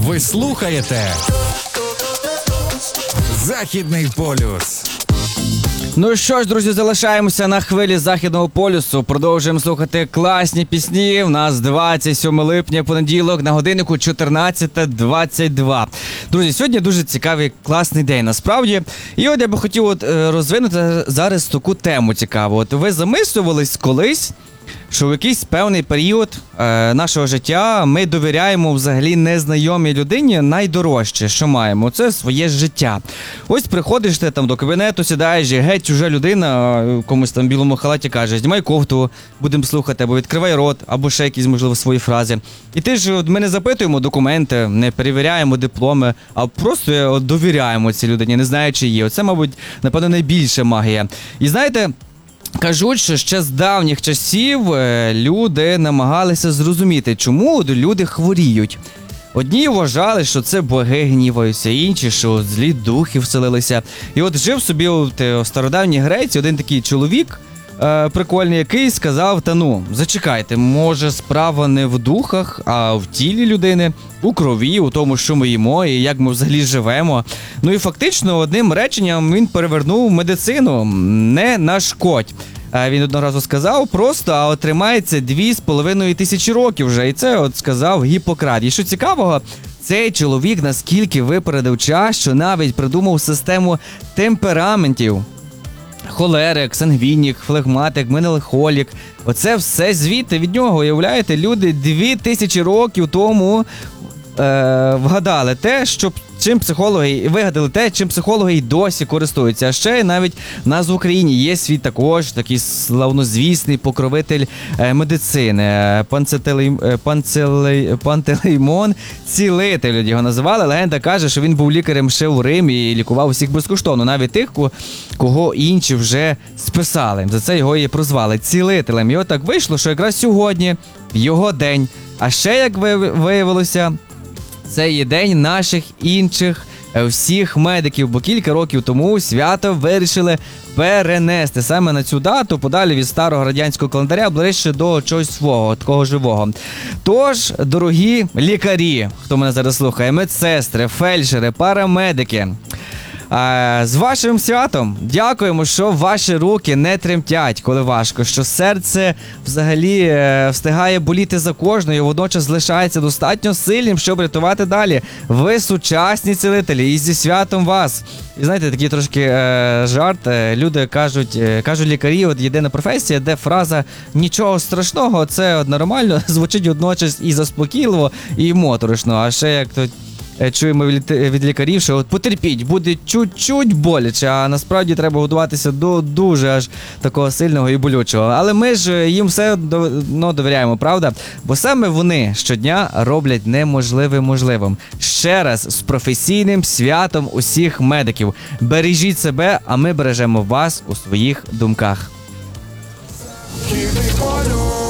Ви слухаєте Західний полюс. Ну що ж, друзі, залишаємося на хвилі Західного полюсу. Продовжуємо слухати класні пісні. У нас 27 липня, понеділок, на годиннику 14:22. Друзі, сьогодні дуже цікавий, класний день, насправді. І от я би хотів розвинути зараз таку тему цікаву. От ви замислювались колись, що в якийсь певний період нашого життя ми довіряємо взагалі незнайомій людині найдорожче, що маємо. Це своє життя. Ось приходиш ти там до кабінету, сідаєш, і геть чужа людина комусь там в білому халаті каже: знімай кофту, будемо слухати, або відкривай рот, або ще якісь, можливо, свої фрази. І ти ж, ми не запитуємо документи, не перевіряємо дипломи, а просто довіряємо цій людині, не знаючи її. Оце, мабуть, напевно, найбільша магія. І знаєте, кажуть, що ще з давніх часів люди намагалися зрозуміти, чому люди хворіють. Одні вважали, що це боги гніваються, інші, що злі духи вселилися. І от жив собі у стародавній Греції один такий чоловік прикольний, який сказав: та ну, зачекайте, може справа не в духах, а в тілі людини, у крові, у тому, що ми їмо і як ми взагалі живемо. Ну і фактично одним реченням він перевернув медицину: не нашкодь. Він одного разу сказав просто, а отримається 2500 років вже. І це от сказав Гіппократ. І що цікавого, цей чоловік наскільки випередив час, що навіть придумав систему темпераментів. Холерик, сангвінік, флегматик, меланхолік. Оце все звідти від нього, уявляєте? Люди 2000 років тому вгадали те, чим психологи вигадали те, чим психологи й досі користуються. А ще навіть в нас в Україні є свій також такий славнозвісний покровитель медицини. Пантелеймон Цілитель його називали. Легенда каже, що він був лікарем ще у Римі і лікував усіх безкоштовно, навіть тих, кого інші вже списали. За це його і прозвали Цілителем. І от так вийшло, що якраз сьогодні, в його день, а ще, як виявилося, це є день наших інших всіх медиків, бо кілька років тому свято вирішили перенести саме на цю дату, подалі від старого радянського календаря, ближче до чогось свого, такого живого. Тож, дорогі лікарі, хто мене зараз слухає, медсестри, фельдшери, парамедики, з вашим святом! Дякуємо, що ваші руки не тремтять, коли важко, що серце взагалі встигає боліти за кожного і водночас залишається достатньо сильним, щоб рятувати далі. Ви сучасні цілителі, і зі святом вас! І знаєте, такий трошки жарт. Люди кажуть лікарі, от єдина професія, де фраза «нічого страшного» – це нормально, звучить водночас і заспокійливо, і моторошно. А ще як то чуємо від лікарів, що от потерпіть, буде чуть-чуть боляче, а насправді треба готуватися до дуже аж такого сильного і болючого. Але ми ж їм все одно довіряємо, правда? Бо саме вони щодня роблять неможливе можливим. Ще раз з професійним святом усіх медиків. Бережіть себе, а ми бережемо вас у своїх думках. Західний полюс.